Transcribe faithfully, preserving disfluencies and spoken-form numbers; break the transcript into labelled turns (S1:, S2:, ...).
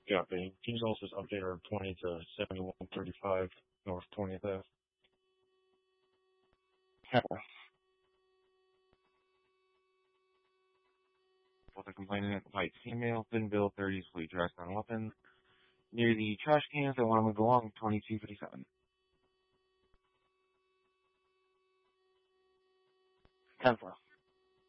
S1: Copy. Can you also just update our twenty to seventy-one thirty-five North twentieth Ave?
S2: Pepper. For the complainant, white female, thin build, thirties, fully dressed on weapon. Near the trash cans, I want to move along, twenty-two fifty-seven. ten four.